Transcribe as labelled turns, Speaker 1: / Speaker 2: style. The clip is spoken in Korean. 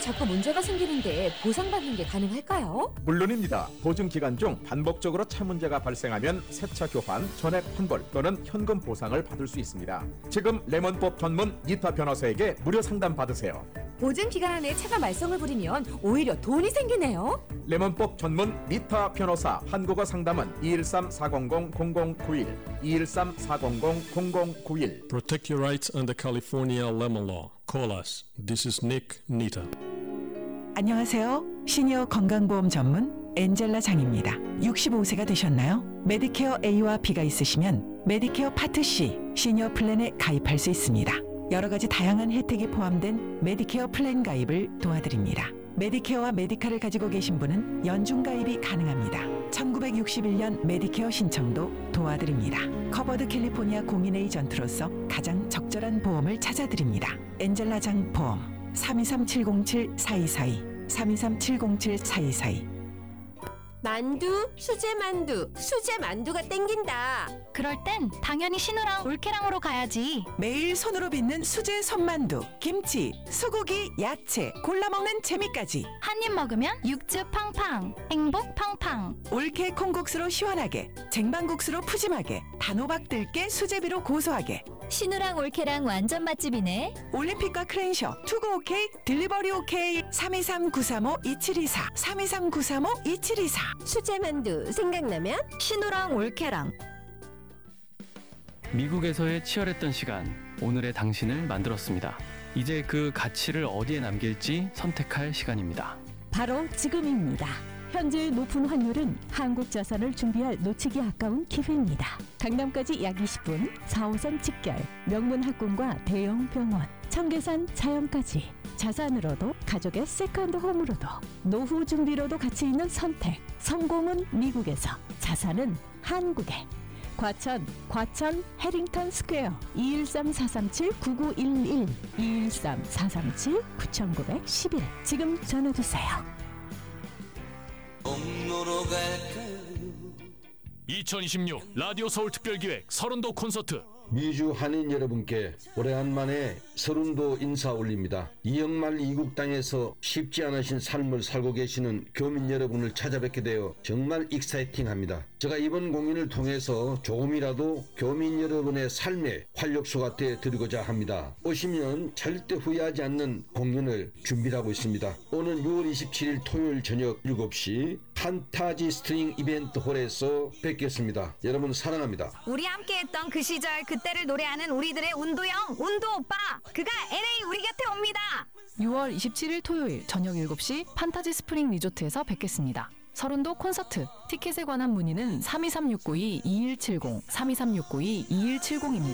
Speaker 1: 자꾸 문제가 생기는데 보상받는 게 가능할까요?
Speaker 2: 물론입니다. 보증 기간 중 반복적으로 차 문제가 발생하면 새차 교환, 전액 환불 또는 현금 보상을 받을 수 있습니다. 지금 레몬법 전문 니타 변호사에게 무료 상담 받으세요.
Speaker 1: 보증 기간 안에 차가 말썽을 부리면 오히려 돈이 생기네요.
Speaker 2: 레몬법 전문 니타 변호사 한국어 상담은 213-400-0091 213-400-0091
Speaker 3: Protect your rights under California lemon law. Call us. This is Nick Nita.
Speaker 4: 안녕하세요. 시니어 건강보험 전문 엔젤라 장입니다. 65세가 되셨나요? 메디케어 A와 B가 있으시면 메디케어 파트 C 시니어 플랜에 가입할 수 있습니다. 여러 가지 다양한 혜택이 포함된 메디케어 플랜 가입을 도와드립니다. 메디케어와 메디카를 가지고 계신 분은 연중 가입이 가능합니다. 1961년 메디케어 신청도 도와드립니다. 커버드 캘리포니아 공인 에이전트로서 가장 적절한 보험을 찾아드립니다. 엔젤라 장 보험 323-707-4242 323-707-4242
Speaker 1: 만두, 수제 만두가 땡긴다.
Speaker 5: 그럴 땐 당연히 신우랑 올케랑으로 가야지.
Speaker 4: 매일 손으로 빚는 수제 손만두, 김치, 소고기, 야채, 골라 먹는 재미까지
Speaker 5: 한 입 먹으면 육즙 팡팡, 행복 팡팡.
Speaker 4: 올케 콩국수로 시원하게, 쟁반국수로 푸짐하게, 단호박 들깨 수제비로 고소하게
Speaker 5: 신우랑 올케랑 완전 맛집이네.
Speaker 4: 올림픽과 크랜셔, 투고 오케이, 딜리버리 오케이 323-935-2724 323-935-2724
Speaker 1: 수제만두 생각나면
Speaker 5: 신우랑 올케랑.
Speaker 6: 미국에서의 치열했던 시간, 오늘의 당신을 만들었습니다. 이제 그 가치를 어디에 남길지 선택할 시간입니다.
Speaker 7: 바로 지금입니다. 현재 높은 환율은 한국 자산을 준비할 놓치기 아까운 기회입니다. 강남까지 약 20분, 4호선 직결, 명문 학군과 대형 병원, 청계산 자연까지 자산으로도 가족의 세컨드 홈으로도 노후 준비로도 가치 있는 선택. 성공은 미국에서, 자산은 한국에. 과천 해링턴 스퀘어 213-437-9911 213-437-9911 지금 전화주세요.
Speaker 3: 2026 라디오 서울 특별기획 서른도 콘서트.
Speaker 8: 미주 한인 여러분께 오래간만에 서른도 인사 올립니다. 이영말 이국당에서 쉽지 않으신 삶을 살고 계시는 교민 여러분을 찾아뵙게 되어 정말 익사이팅합니다. 제가 이번 공연을 통해서 조금이라도 교민 여러분의 삶의 활력소가 되어드리고자 합니다. 오시면 절대 후회하지 않는 공연을 준비하고 있습니다. 오는 6월 27일 토요일 저녁 7시 판타지 스트링 이벤트 홀에서 뵙겠습니다. 여러분 사랑합니다.
Speaker 5: 우리 함께했던 그 시절 그때를 노래하는 우리들의 운도형, 운도 오빠. 그가 LA 우리 곁에 옵니다.
Speaker 9: 6월 27일 토요일 저녁 7시 판타지 스프링 리조트에서 뵙겠습니다. 서른도 콘서트. 티켓에 관한 문의는 323-692-2170 323-692-2170입니다.